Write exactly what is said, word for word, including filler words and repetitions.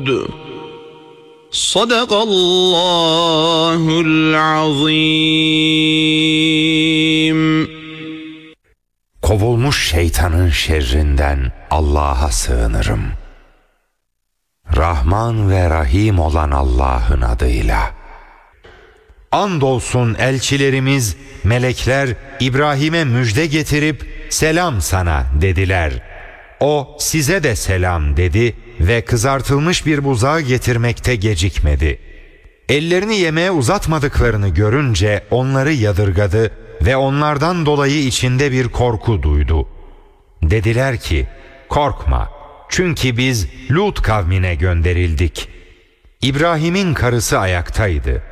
Sadakallahul azim. Kovulmuş şeytanın şerrinden Allah'a sığınırım. Rahman ve Rahim olan Allah'ın adıyla. Andolsun elçilerimiz, melekler İbrahim'e müjde getirip selam sana dediler. O size de selam dedi ve kızartılmış bir buzağı getirmekte gecikmedi. Ellerini yemeğe uzatmadıklarını görünce onları yadırgadı ve onlardan dolayı içinde bir korku duydu. Dediler ki, korkma, çünkü biz Lut kavmine gönderildik. İbrahim'in karısı ayaktaydı.